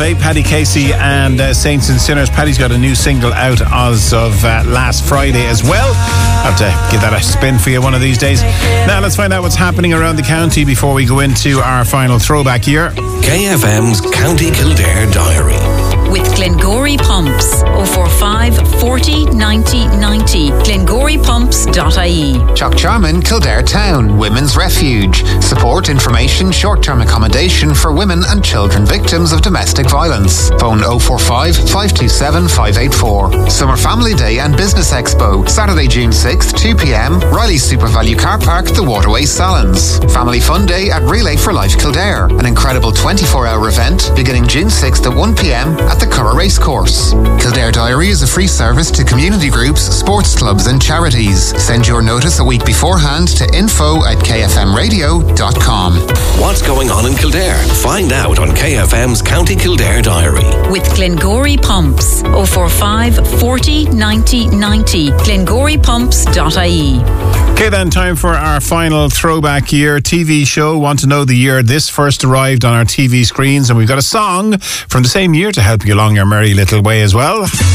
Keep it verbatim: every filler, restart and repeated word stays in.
Paddy Casey and uh, Saints and Sinners. Paddy's got a new single out as of uh, last Friday as well. Have to give that a spin for you one of these days. Now let's find out what's happening around the county before we go into our final throwback year. K F M's County Kildare Diary. With Glengory Pumps. oh four five, forty, ninety, ninety. glengory pumps dot I E. Chuck Charman, Kildare Town, Women's Refuge. Support, information, short-term accommodation for women and children victims of domestic violence. Phone oh four five, five two seven, five eight four. Summer Family Day and Business Expo. Saturday, June sixth, two p.m. Riley Super Value Car Park, The Waterway Salons. Family Fun Day at Relay for Life Kildare. An incredible twenty-four hour event beginning June sixth at one p.m. at the Curragh Racecourse. Kildare Diary is a free service to community groups, sports clubs and charities. Send your notice a week beforehand to info at k f m radio dot com. What's going on in Kildare? Find out on K F M's County Kildare Diary. With Glengory Pumps. oh four five, forty, ninety, ninety. glengory pumps dot I E. Okay then, time for our final throwback year T V show. Want to know the year this first arrived on our T V screens, and we've got a song from the same year to help you along your merry little way as well.